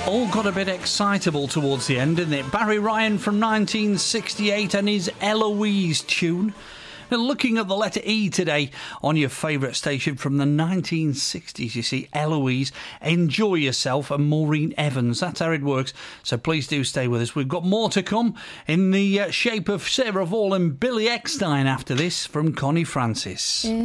All got a bit excitable towards the end, didn't it? Barry Ryan from 1968 and his Eloise tune. Now, looking at the letter E today on your favourite station from the 1960s, you see Eloise, Enjoy Yourself and Maureen Evans. That's how it works, so please do stay with us. We've got more to come in the shape of Sarah Vaughan and Billy Eckstine after this from Connie Francis.